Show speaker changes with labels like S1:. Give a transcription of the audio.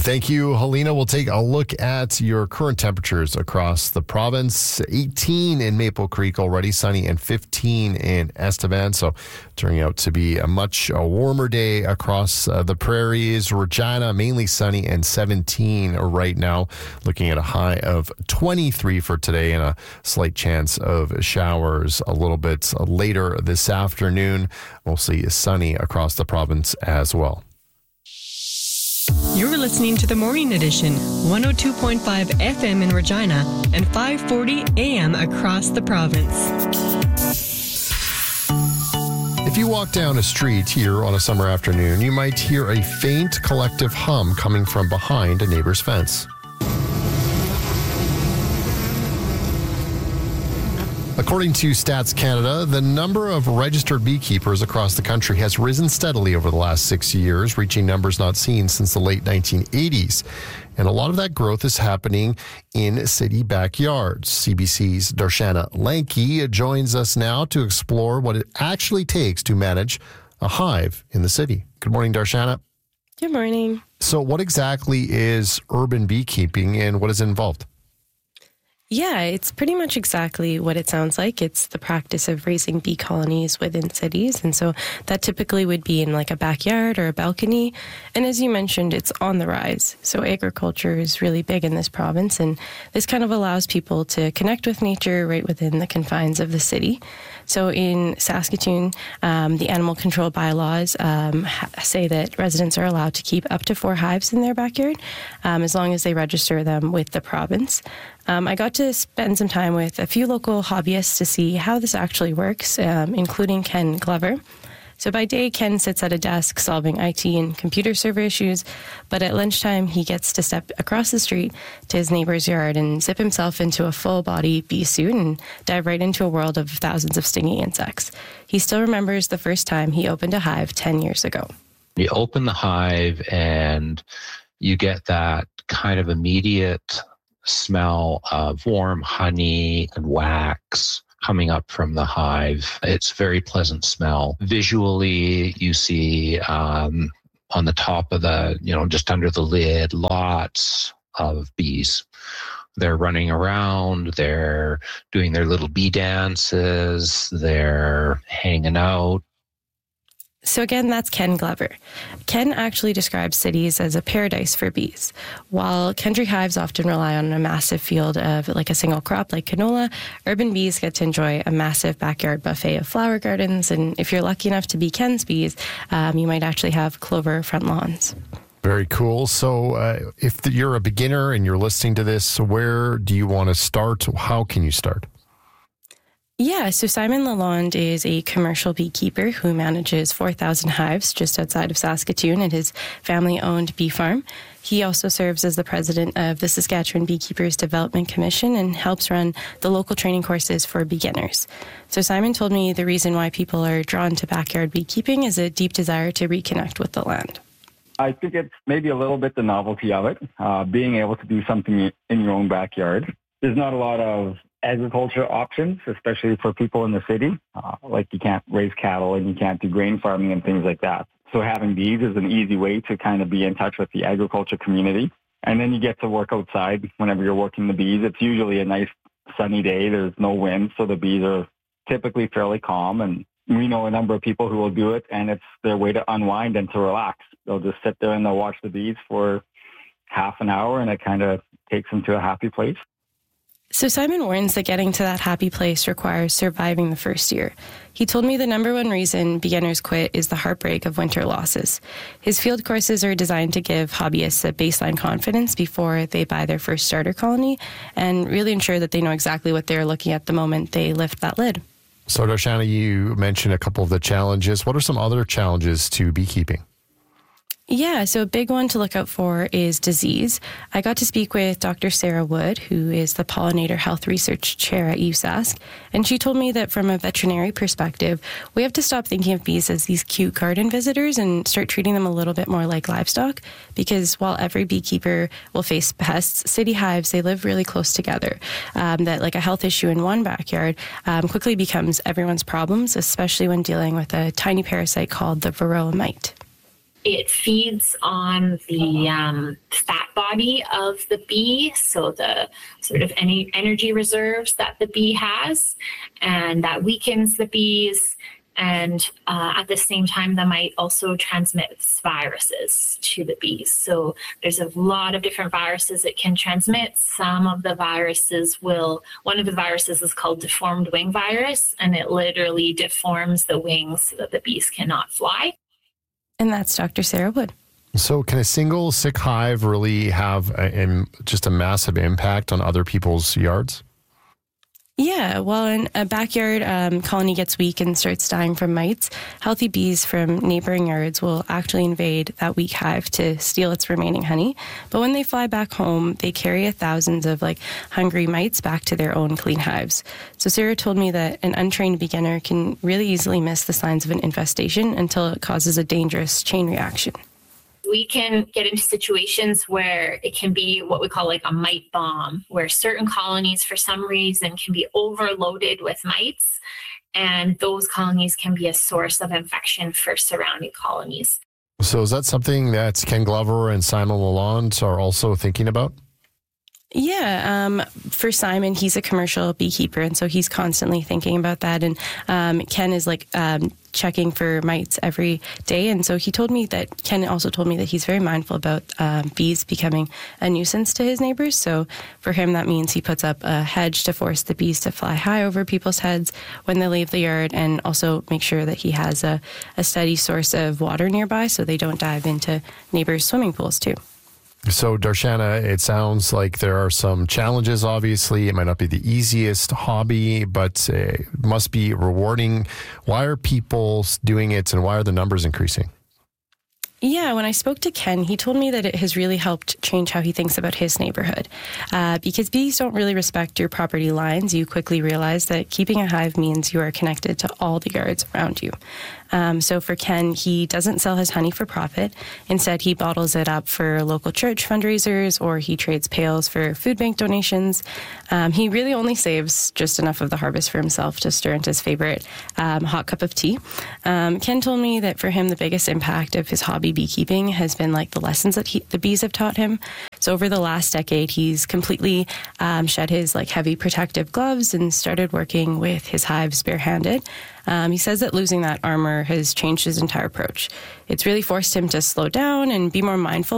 S1: Thank you, Helena. We'll take a look at your current temperatures across the province. 18 in Maple Creek already, sunny, and 15 in Estevan. So turning out to be a much warmer day across the prairies. Regina, mainly sunny, and 17 right now. Looking at a high of 23 for today and a slight chance of showers a little bit later this afternoon. Mostly sunny across the province as well.
S2: You're listening to the Morning Edition, 102.5 FM in Regina and 540 AM across the province.
S1: If you walk down a street here on a summer afternoon, you might hear a faint collective hum coming from behind a neighbor's fence. According to Stats Canada, the number of registered beekeepers across the country has risen steadily over the last 6 years, reaching numbers not seen since the late 1980s. And a lot of that growth is happening in city backyards. CBC's Darshana Lanky joins us now to explore what it actually takes to manage a hive in the city. Good morning, Darshana.
S3: Good morning.
S1: So what exactly is urban beekeeping and what is involved?
S3: Yeah, it's pretty much exactly what it sounds like. It's the practice of raising bee colonies within cities. And so that typically would be in like a backyard or a balcony. And as you mentioned, it's on the rise. So agriculture is really big in this province. And this kind of allows people to connect with nature right within the confines of the city. So in Saskatoon, the animal control bylaws say that residents are allowed to keep up to 4 hives in their backyard, as long as they register them with the province. I got to spend some time with a few local hobbyists to see how this actually works, including Ken Glover. So by day, Ken sits at a desk solving IT and computer server issues, but at lunchtime, he gets to step across the street to his neighbor's yard and zip himself into a full-body bee suit and dive right into a world of thousands of stinging insects. He still remembers the first time he opened a hive 10 years ago.
S4: You open the hive and you get that kind of immediate smell of warm honey and wax coming up from the hive. It's a very pleasant smell. Visually, you see on the top of the, just under the lid, lots of bees. They're running around, they're doing their little bee dances, they're hanging out.
S3: So again, that's Ken Glover. Ken actually describes cities as a paradise for bees. While country hives often rely on a massive field of like a single crop like canola, urban bees get to enjoy a massive backyard buffet of flower gardens. And if you're lucky enough to be Ken's bees, you might actually have clover front lawns.
S1: Very cool. So if you're a beginner and you're listening to this, where do you want to start? How can you start?
S3: Yeah, so Simon Lalonde is a commercial beekeeper who manages 4,000 hives just outside of Saskatoon at his family-owned bee farm. He also serves as the president of the Saskatchewan Beekeepers Development Commission and helps run the local training courses for beginners. So Simon told me the reason why people are drawn to backyard beekeeping is a deep desire to reconnect with the land.
S5: I think it's maybe a little bit the novelty of it, being able to do something in your own backyard. There's not a lot of agriculture options, especially for people in the city. Like you can't raise cattle and you can't do grain farming and things like that. So having bees is an easy way to kind of be in touch with the agriculture community. And then you get to work outside whenever you're working the bees. It's usually a nice sunny day. There's no wind, so the bees are typically fairly calm. And we know a number of people who will do it, and it's their way to unwind and to relax. They'll just sit there and they'll watch the bees for half an hour, and it kind of takes them to a happy place.
S3: So Simon warns that getting to that happy place requires surviving the first year. He told me the number one reason beginners quit is the heartbreak of winter losses. His field courses are designed to give hobbyists a baseline confidence before they buy their first starter colony and really ensure that they know exactly what they're looking at the moment they lift that lid.
S1: So Darshana, you mentioned a couple of the challenges. What are some other challenges to beekeeping?
S3: Yeah, so a big one to look out for is disease. I got to speak with Dr. Sarah Wood, who is the Pollinator Health Research Chair at USask, and she told me that from a veterinary perspective, we have to stop thinking of bees as these cute garden visitors and start treating them a little bit more like livestock, because while every beekeeper will face pests, city hives, they live really close together. That like a health issue in one backyard quickly becomes everyone's problems, especially when dealing with a tiny parasite called the varroa mite.
S6: It feeds on the fat body of the bee, so the sort of any energy reserves that the bee has, and that weakens the bees. And at the same time, the mite also transmits viruses to the bees. So there's a lot of different viruses it can transmit. Some of the viruses one of the viruses is called deformed wing virus, and it literally deforms the wings so that the bees cannot fly.
S3: And that's Dr. Sarah Wood.
S1: So can a single sick hive really have just a massive impact on other people's yards?
S3: Yeah, well, in a backyard colony gets weak and starts dying from mites, healthy bees from neighboring yards will actually invade that weak hive to steal its remaining honey. But when they fly back home, they carry thousands of hungry mites back to their own clean hives. So Sarah told me that an untrained beginner can really easily miss the signs of an infestation until it causes a dangerous chain reaction.
S6: We can get into situations where it can be what we call a mite bomb, where certain colonies for some reason can be overloaded with mites, and those colonies can be a source of infection for surrounding colonies.
S1: So is that something that Ken Glover and Simon Lalonde are also thinking about?
S3: Yeah, for Simon, he's a commercial beekeeper, and so he's constantly thinking about that. And Ken is checking for mites every day. And so Ken also told me that he's very mindful about bees becoming a nuisance to his neighbors. So for him, that means he puts up a hedge to force the bees to fly high over people's heads when they leave the yard, and also make sure that he has a steady source of water nearby so they don't dive into neighbors' swimming pools too.
S1: So, Darshana, it sounds like there are some challenges, obviously. It might not be the easiest hobby, but it must be rewarding. Why are people doing it, and why are the numbers increasing?
S3: Yeah, when I spoke to Ken, he told me that it has really helped change how he thinks about his neighborhood. Because bees don't really respect your property lines, you quickly realize that keeping a hive means you are connected to all the yards around you. So for Ken, he doesn't sell his honey for profit. Instead, he bottles it up for local church fundraisers, or he trades pails for food bank donations. He really only saves just enough of the harvest for himself to stir into his favorite hot cup of tea. Ken told me that for him, the biggest impact of his hobby beekeeping has been the lessons that the bees have taught him. So over the last decade, he's completely shed his heavy protective gloves and started working with his hives barehanded. He says that losing that armor has changed his entire approach. It's really forced him to slow down and be more mindful